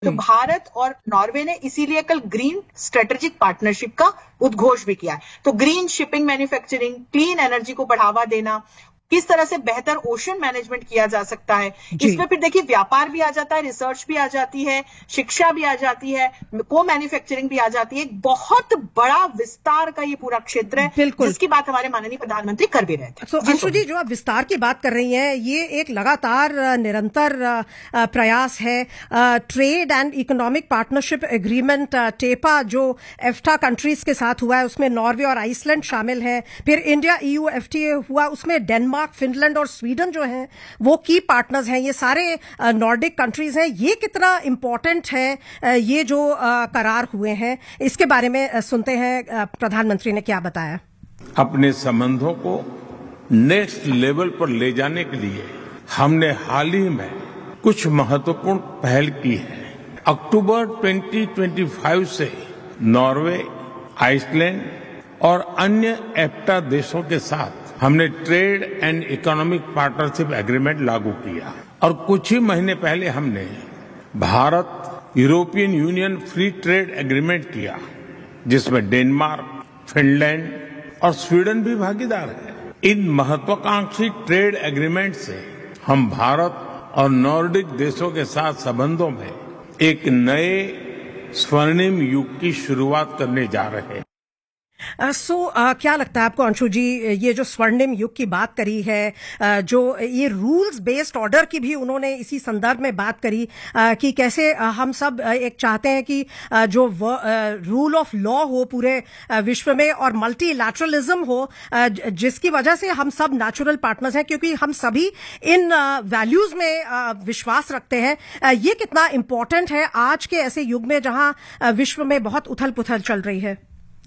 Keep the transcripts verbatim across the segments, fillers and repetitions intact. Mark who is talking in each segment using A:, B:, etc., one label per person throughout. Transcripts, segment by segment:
A: तो भारत और नॉर्वे ने इसीलिए कल ग्रीन स्ट्रेटेजिक पार्टनरशिप का उद्घोष भी किया है। तो green shipping, manufacturing, clean energy को बढ़ावा देना, किस तरह से बेहतर ओशन मैनेजमेंट किया जा सकता है, इसमें फिर देखिए व्यापार भी आ जाता है, रिसर्च भी आ जाती है, शिक्षा भी आ जाती है, को मैन्युफैक्चरिंग भी आ जाती है। एक बहुत बड़ा विस्तार का ये पूरा क्षेत्र है जिसकी बात हमारे माननीय प्रधानमंत्री कर भी रहे थे।
B: so, अंशु जी, जो आप विस्तार की बात कर रही हैं, ये एक लगातार निरंतर प्रयास है। Trade and economic partnership agreement टेपा जो एफ्टा कंट्रीज के साथ हुआ है, उसमें नॉर्वे और आइसलैंड शामिल है। फिर इंडिया ईयू एफटीए हुआ, उसमें डेनमार्क, फिनलैंड और स्वीडन जो हैं वो की पार्टनर्स हैं। ये सारे नॉर्डिक कंट्रीज हैं। ये कितना इंपॉर्टेंट है ये जो करार हुए हैं, इसके बारे में सुनते हैं प्रधानमंत्री ने क्या बताया।
C: अपने संबंधों को नेक्स्ट लेवल पर ले जाने के लिए हमने हाल ही में कुछ महत्वपूर्ण पहल की है। अक्टूबर दो हज़ार पच्चीस से नॉर्वे, आइसलैंड और अन्य एफ्टा देशों के साथ हमने trade and economic partnership agreement लागू किया और कुछ ही महीने पहले हमने Bharat European union free trade agreement किया, जिसमें डेनमार्क, फिनलैंड और स्वीडन भी भागीदार है। इन महत्वाकांक्षी ट्रेड एग्रीमेंट से हम भारत और नॉर्डिक देशों के साथ संबंधों में एक नए स्वर्णिम युग की शुरुआत करने जा रहे हैं।
B: सो uh, so, uh, क्या लगता है आपको अंशु जी, ये जो स्वर्णिम युग की बात करी है, uh, जो ये रूल्स बेस्ड ऑर्डर की भी उन्होंने इसी संदर्भ में बात करी uh, कि कैसे uh, हम सब uh, एक चाहते हैं कि uh, जो रूल ऑफ लॉ हो पूरे uh, विश्व में और मल्टीलैटरलिज्म हो, uh, जिसकी वजह से हम सब नेचुरल पार्टनर्स हैं, क्योंकि हम सभी इन वैल्यूज uh, में uh, विश्वास रखते हैं। uh, ये कितना इम्पोर्टेंट है आज के ऐसे युग में जहां uh, विश्व में बहुत उथल पुथल चल रही है।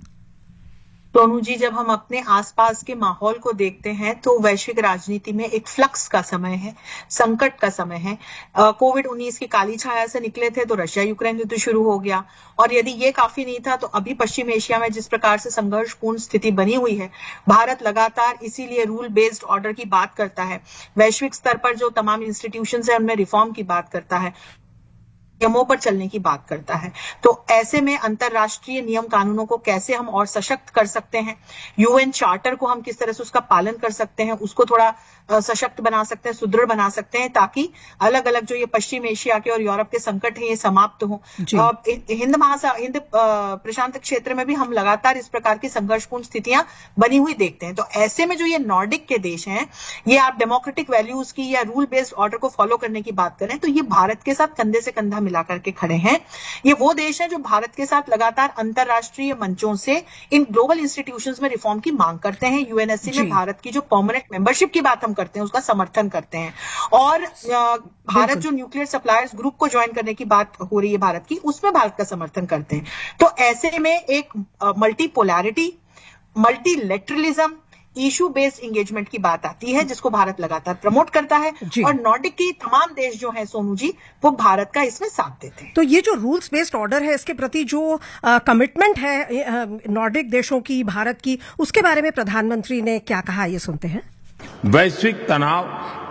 A: सोनू जी, जब हम अपने आसपास के माहौल को देखते हैं तो वैश्विक राजनीति में एक फ्लक्स का समय है, संकट का समय है। कोविड उन्नीस की काली छाया से निकले थे तो रशिया यूक्रेन युद्ध शुरू हो गया, और यदि ये काफी नहीं था तो अभी पश्चिम एशिया में जिस प्रकार से संघर्षपूर्ण स्थिति बनी हुई है, भारत लगातार इसीलिए रूल बेस्ड ऑर्डर की बात करता है। वैश्विक स्तर पर जो तमाम इंस्टीट्यूशंस है उनमें रिफॉर्म की बात करता है, नियमों पर चलने की बात करता है। तो ऐसे में अंतरराष्ट्रीय नियम कानूनों को कैसे हम और सशक्त कर सकते हैं, यूएन चार्टर को हम किस तरह से उसका पालन कर सकते हैं, उसको थोड़ा सशक्त बना सकते हैं, सुदृढ़ बना सकते हैं, ताकि अलग अलग जो ये पश्चिम एशिया के और यूरोप के संकट हैं ये समाप्त हो। हिंद महासागर, हिंद प्रशांत क्षेत्र में भी हम लगातार इस प्रकार की संघर्षपूर्ण स्थितियां बनी हुई देखते हैं। तो ऐसे में जो ये नॉर्डिक के देश हैं, ये आप डेमोक्रेटिक वैल्यूज की या रूल बेस्ड ऑर्डर को फॉलो करने की बात करें तो ये भारत के साथ कंधे से कंधा मिला करके खड़े हैं। ये वो देश हैं जो भारत के साथ लगातार अंतरराष्ट्रीय मंचों से इन ग्लोबल इंस्टीट्यूशंस में रिफॉर्म की मांग करते हैं। यूएनएससी में भारत की जो परमानेंट मेंबरशिप की बात हम करते हैं उसका समर्थन करते हैं, और भारत जो न्यूक्लियर सप्लायर्स ग्रुप को ज्वाइन करने की बात हो रही है भारत की, उसमें भारत का समर्थन करते हैं। तो ऐसे में एक multipolarity, multilateralism, issue based engagement की बात आती है जिसको भारत लगातार प्रमोट करता है, और नॉर्डिक की तमाम देश जो हैं सोनू जी, वो भारत का इसमें साथ देते हैं।
B: तो ये जो रूल्स बेस्ड ऑर्डर है, इसके प्रति जो कमिटमेंट है नॉर्डिक देशों की, भारत की, उसके बारे में प्रधानमंत्री ने क्या कहा, ये सुनते हैं।
C: वैश्विक तनाव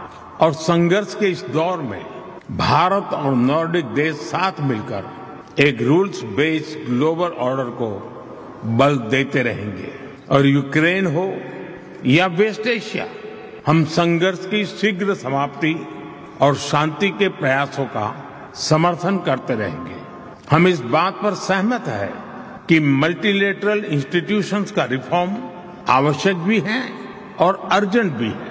C: और संघर्ष के इस दौर में भारत और नॉर्डिक देश साथ मिलकर एक रूल्स बेस्ड ग्लोबल ऑर्डर को बल देते रहेंगे, और यूक्रेन हो या वेस्ट एशिया, हम संघर्ष की शीघ्र समाप्ति और शांति के प्रयासों का समर्थन करते रहेंगे। हम इस बात पर सहमत है कि मल्टीलेटरल इंस्टीट्यूशंस का रिफॉर्म आवश्यक भी है और अर्जेंट भी है।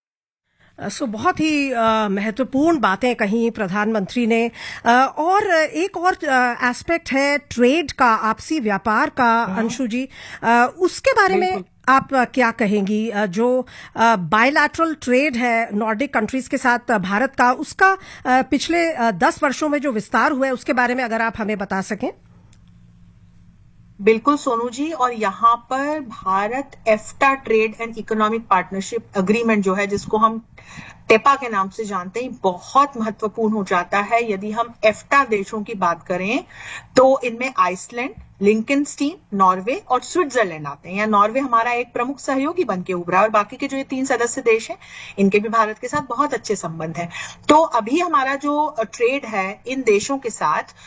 B: सो so, बहुत ही महत्वपूर्ण बातें कही प्रधानमंत्री ने। आ, और एक और एस्पेक्ट है ट्रेड का, आपसी व्यापार का, अंशु जी, आ, उसके बारे में आप क्या कहेंगी? जो बायलैटरल ट्रेड है नॉर्डिक कंट्रीज के साथ भारत का, उसका पिछले दस वर्षों में जो विस्तार हुआ है उसके बारे में अगर आप हमें बता सकें।
A: बिल्कुल सोनू जी, और यहाँ पर Bharat एफ्टा trade and economic partnership agreement जो है, जिसको हम टेपा के नाम से जानते हैं, बहुत महत्वपूर्ण हो जाता है। यदि हम एफ्टा देशों की बात करें तो इनमें आइसलैंड, लिंकनस्टीन, नॉर्वे और स्विट्जरलैंड आते हैं। या नॉर्वे हमारा एक प्रमुख सहयोगी बन के उभरा, और बाकी के जो ये तीन सदस्य देश हैं इनके भी भारत के साथ बहुत अच्छे संबंध हैं। तो अभी हमारा जो ट्रेड है इन देशों के साथ